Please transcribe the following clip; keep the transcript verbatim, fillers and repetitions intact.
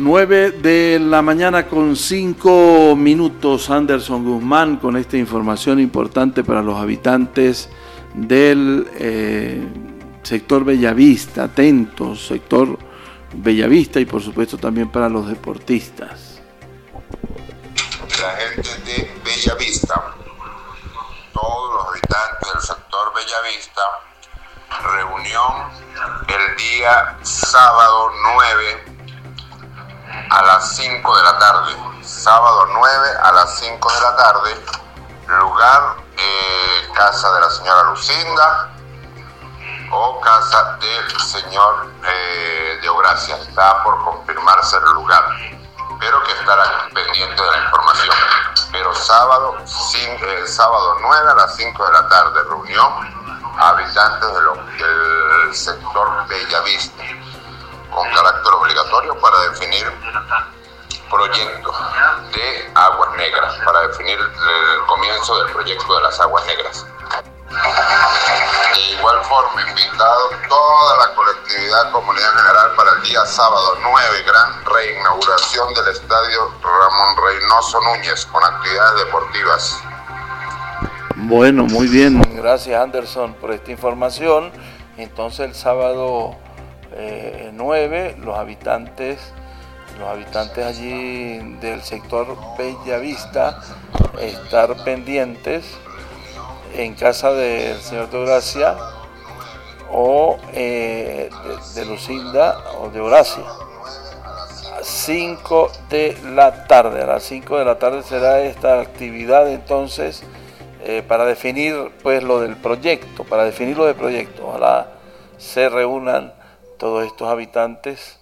nueve de la mañana con cinco minutos, Anderson Guzmán, con esta información importante para los habitantes del eh, sector Bellavista, atentos, sector Bellavista, y por supuesto también para los deportistas. La gente de Bellavista, todos los habitantes del sector Bellavista, reunión el día sábado nueve a las cinco de la tarde, sábado nueve a las cinco de la tarde, lugar eh, casa de la señora Lucinda o casa del señor eh, Deogracia. Está por confirmarse el lugar, pero que estarán pendientes de la información. Pero sábado, cinco, eh, sábado nueve a las cinco de la tarde, reunión a habitantes de lo, del sector Bellavista, con carácter obligatorio para definir proyectos de aguas negras, para definir el comienzo del proyecto de las aguas negras. De igual forma, invitado toda la colectividad, comunidad general, para el día sábado nueve, gran reinauguración del estadio Ramón Reynoso Núñez, con actividades deportivas. Bueno, muy bien, gracias Anderson por esta información. Entonces el sábado eh, nueve, los habitantes, los habitantes allí del sector Bellavista, estar pendientes en casa del señor Deogracia o eh, de, de Lucinda o de Horacia. A cinco de la tarde, a las cinco de la tarde será esta actividad entonces eh, para definir pues lo del proyecto, para definir lo del proyecto. Ojalá se reúnan todos estos habitantes